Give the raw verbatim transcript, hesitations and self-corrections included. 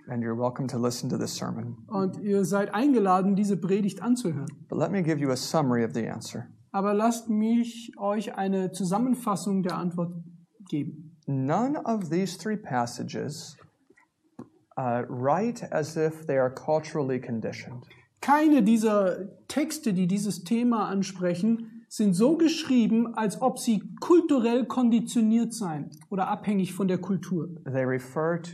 and you're welcome to listen to this sermon. Und ihr seid eingeladen, diese Predigt anzuhören. But let me give you a summary of the answer. Aber lasst mich euch eine Zusammenfassung der Antwort geben. None of these three passages uh, write as if they are culturally conditioned. Keine dieser Texte, die dieses Thema ansprechen, sind so geschrieben, als ob sie kulturell konditioniert seien oder abhängig von der Kultur. They refer